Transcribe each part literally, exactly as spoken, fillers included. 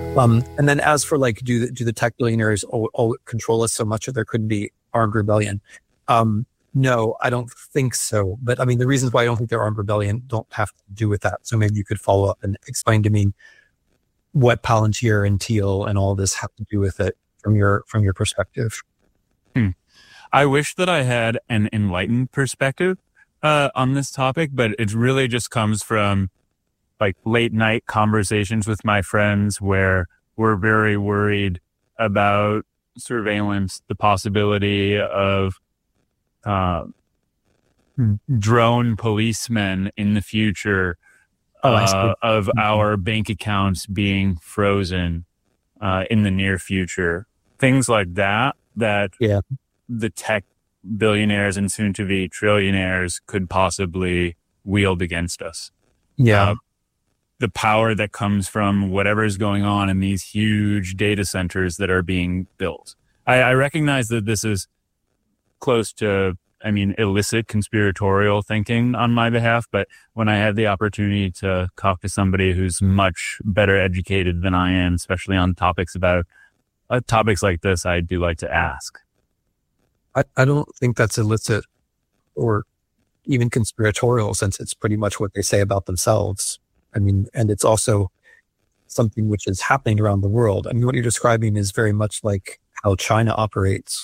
Um, and then as for like, do the, do the tech billionaires all, all control us so much that there could be armed rebellion? Um, no, I don't think so. But I mean, the reasons why I don't think they're armed rebellion don't have to do with that. So maybe you could follow up and explain to me what Palantir and Thiel and all this have to do with it from your from your perspective. Hmm. I wish that I had an enlightened perspective uh, on this topic, but it really just comes from like late night conversations with my friends where we're very worried about surveillance, the possibility of uh, drone policemen in the future, Oh, I uh, see. of Mhm. our bank accounts being frozen uh, in the near future. Things like that, that Yeah. the tech billionaires and soon to be trillionaires could possibly wield against us. Yeah. Uh, the power that comes from whatever is going on in these huge data centers that are being built. I, I recognize that this is close to, I mean, illicit conspiratorial thinking on my behalf, but when I had the opportunity to talk to somebody who's much better educated than I am, especially on topics about uh, topics like this, I do like to ask. I, I don't think that's illicit or even conspiratorial, since it's pretty much what they say about themselves. I mean, and it's also something which is happening around the world. I mean, what you're describing is very much like how China operates.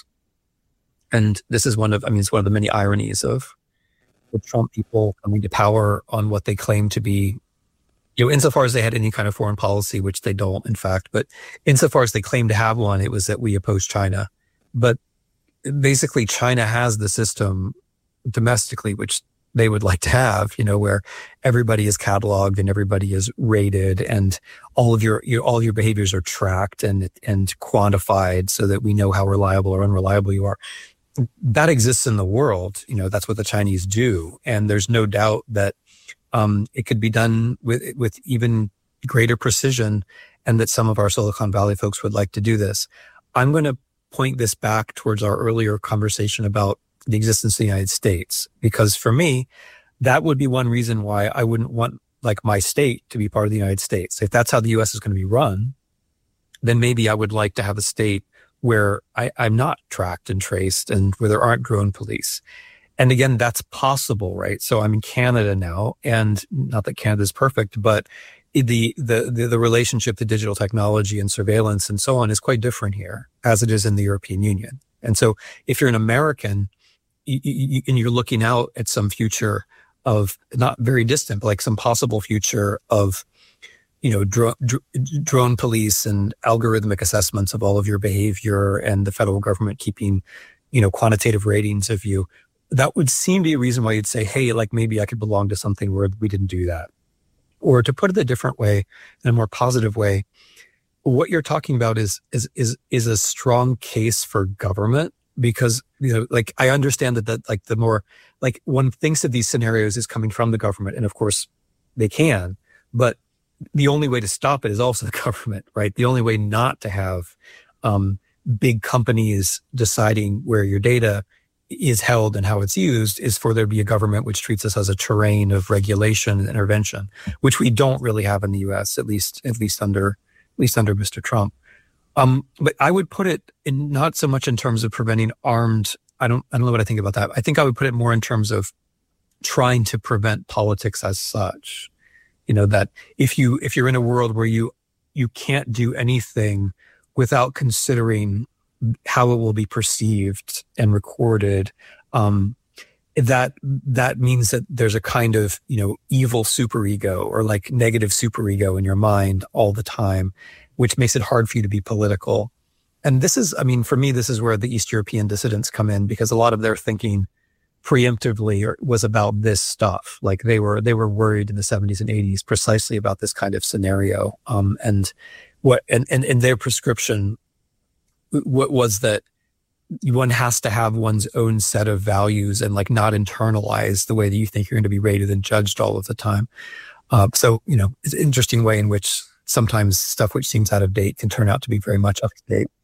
And this is one of, I mean, it's one of the many ironies of the Trump people coming to power on what they claim to be, you know, insofar as they had any kind of foreign policy, which they don't, in fact, but insofar as they claim to have one, it was that we oppose China. But basically, China has the system domestically, which they would like to have, you know, where everybody is cataloged and everybody is rated and all of your, your all your behaviors are tracked and, and quantified so that we know how reliable or unreliable you are. That exists in the world. You know, that's what the Chinese do. And there's no doubt that, um, it could be done with, with even greater precision, and that some of our Silicon Valley folks would like to do this. I'm going to point this back towards our earlier conversation about the existence of the United States, because for me, that would be one reason why I wouldn't want like my state to be part of the United States. If that's how the U S is going to be run, then maybe I would like to have a state where I, I'm not tracked and traced and where there aren't drone police. And again, that's possible, right? So I'm in Canada now, and not that Canada is perfect, but the, the, the, the relationship to digital technology and surveillance and so on is quite different here as it is in the European Union. And so if you're an American, You, you, and you're looking out at some future of, not very distant, but like some possible future of, you know, dro- dr- drone police and algorithmic assessments of all of your behavior, and the federal government keeping, you know, quantitative ratings of you, that would seem to be a reason why you'd say, hey, like maybe I could belong to something where we didn't do that. Or to put it a different way, in a more positive way, what you're talking about is is is is a strong case for government. Because, you know, like I understand that, that like the more, like one thinks of these scenarios as coming from the government, and of course they can, but the only way to stop it is also the government, right? The only way not to have um, big companies deciding where your data is held and how it's used is for there to be a government which treats us as a terrain of regulation and intervention, which we don't really have in the U S, at least, at least under, at least under Mister Trump. Um, but I would put it in not so much in terms of preventing armed. I don't, I don't know what I think about that. I think I would put it more in terms of trying to prevent politics as such. You know, that if you, if you're in a world where you, you can't do anything without considering how it will be perceived and recorded, um, that, that means that there's a kind of, you know, evil superego or like negative superego in your mind all the time, which makes it hard for you to be political. And this is, I mean, for me, this is where the East European dissidents come in, because a lot of their thinking preemptively was about this stuff. Like they were, they were worried in the seventies and eighties precisely about this kind of scenario. Um, and what, and, and, and their prescription what was that one has to have one's own set of values and like not internalize the way that you think you're going to be rated and judged all of the time. Uh, so, you know, it's an interesting way in which sometimes stuff which seems out of date can turn out to be very much up to date.